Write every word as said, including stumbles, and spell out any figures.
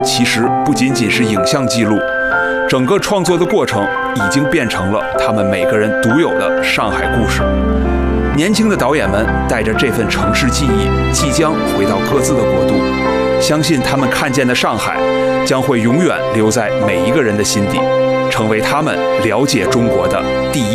其实不仅仅是影像记录，整个创作的过程已经变成了他们每个人独有的上海故事。年轻的导演们带着这份城市记忆，即将回到各自的国度，相信他们看见的上海将会永远留在每一个人的心底，成为他们了解中国的第一